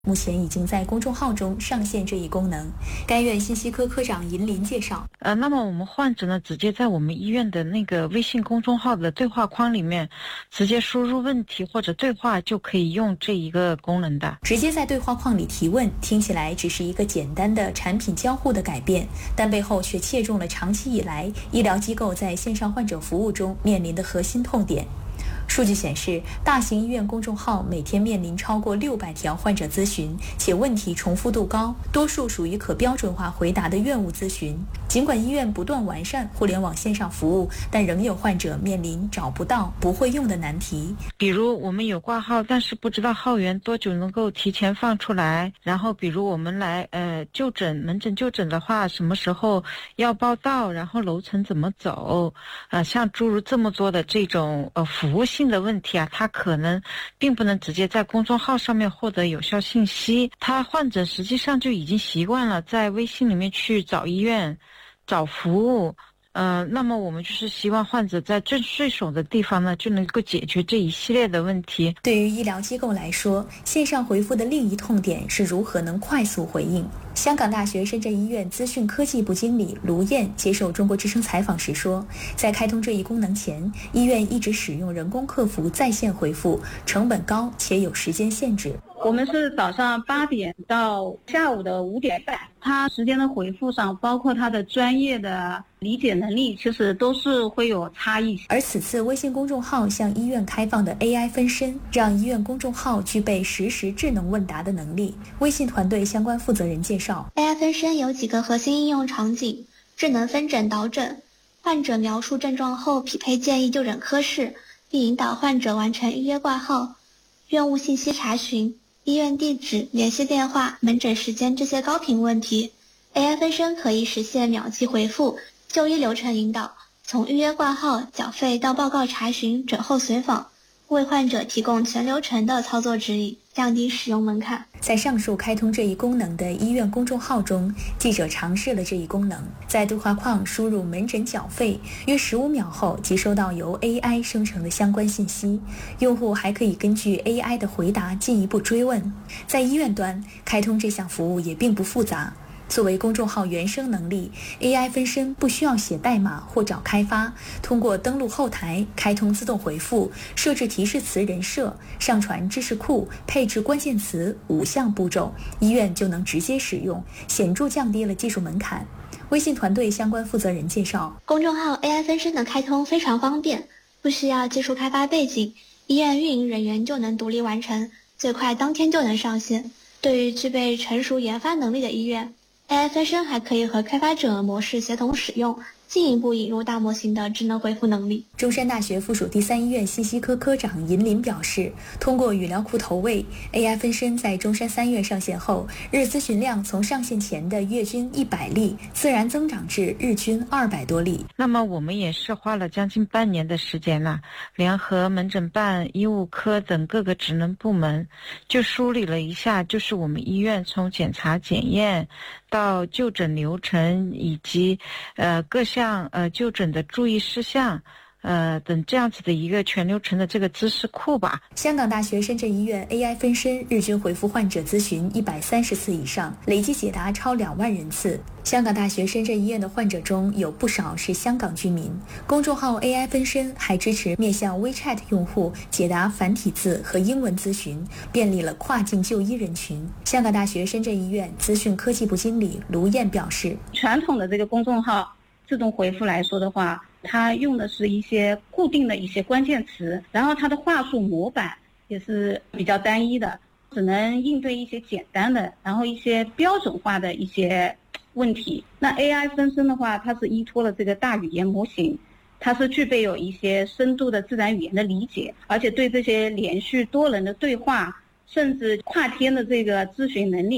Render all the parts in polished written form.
目前已经在公众号中上线这一功能。该院信息科科长银林介绍， 那么我们患者呢，直接在我们医院的那个微信公众号的对话框里面，直接输入问题或者对话，就可以用这一个功能的。 直接在对话框里提问，听起来只是一个简单的产品交互的改变，但背后却切中了长期以来医疗机构在线上患者服务中面临的核心痛点。数据显示，大型医院公众号每天面临超过600条患者咨询，且问题重复度高，多数属于可标准化回答的院务咨询。尽管医院不断完善互联网线上服务，但仍有患者面临找不到、不会用的难题。 比如我们有挂号，但是不知道号源多久能够提前放出来。然后比如我们来就诊，门诊就诊的话，什么时候要报到，然后楼层怎么走，像诸如这么多的这种服务性的问题啊，他可能并不能直接在公众号上面获得有效信息。他患者实际上就已经习惯了在微信里面去找医院、找服务。那么我们就是希望患者在最顺手的地方呢，就能够解决这一系列的问题。 对于医疗机构来说，线上回复的另一痛点是如何能快速回应。香港大学深圳医院资讯科技部经理卢燕接受中国之声采访时说，在开通这一功能前，医院一直使用人工客服在线回复，成本高且有时间限制。 我们是早上8点到下午的5点半，他时间的回复上，包括他的专业的理解能力，其实都是会有差异。 而此次微信公众号向医院开放的 AI 分身，让医院公众号具备实时智能问答的能力。微信团队相关负责人介绍， AI 分身有几个核心应用场景：智能分诊导诊，患者描述症状后匹配建议就诊科室，并引导患者完成预约挂号；院务信息查询，医院地址、联系电话、门诊时间这些高频问题 ，AI 分身可以实现秒级回复、就医流程引导，从预约挂号、缴费到报告查询、诊后随访，为患者提供全流程的操作指引，降低使用门槛。 在上述开通这一功能的医院公众号中，记者尝试了这一功能，在对话框输入门诊缴费，约15秒后即收到由 AI 生成的相关信息。用户还可以根据 AI 的回答进一步追问。在医院端，开通这项服务也并不复杂。作为公众号原生能力， AI 分身不需要写代码或找开发，通过登录后台开通自动回复，设置提示词人设，上传知识库，配置关键词5项步骤，医院就能直接使用，显著降低了技术门槛。微信团队相关负责人介绍， 公众号 AI 分身的开通非常方便，不需要技术开发背景，医院运营人员就能独立完成，最快当天就能上线。对于具备成熟研发能力的医院，AI 分身还可以和开发者模式协同使用，进一步引入大模型的智能回复能力。 中山大学附属第3医院信息科科长银林表示，通过语料库投喂 AI 分身在中山3院上线后，日咨询量从上线前的月均100例自然增长至日均200多例。 那么我们也是花了将近半年的时间了，联合门诊办、医务科等各个职能部门，就梳理了一下，就是我们医院从检查检验到就诊流程以及各项就诊的注意事项等这样子的一个全流程的这个知识库吧。 香港大学深圳医院 AI 分身日均回复患者咨询130次以上，累计解答超2万人次。香港大学深圳医院的患者中有不少是香港居民。公众号 AI 分身还支持面向 WeChat 用户解答繁体字和英文咨询，便利了跨境就医人群。香港大学深圳医院资讯科技部经理卢燕表示， 传统的这个公众号自动回复来说的话，它用的是一些固定的一些关键词，然后它的话术模板也是比较单一的，只能应对一些简单的，然后一些标准化的一些问题。那 AI 分身的话，它是依托了这个大语言模型，它是具备有一些深度的自然语言的理解，而且对这些连续多人的对话，甚至跨天的这个咨询能力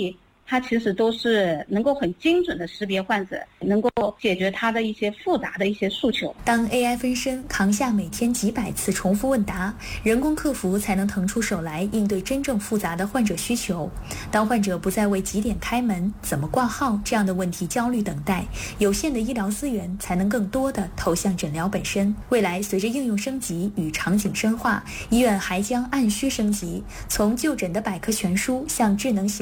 它其实都是能够很精准的识别患者，能够解决他的一些复杂的一些诉求。 当 AI 分身扛下每天几百次重复问答，人工客服才能腾出手来应对真正复杂的患者需求。当患者不再为几点开门、怎么挂号这样的问题焦虑等待，有限的医疗资源才能更多地投向诊疗本身。未来随着应用升级与场景深化，医院还将按需升级，从就诊的百科全书向智能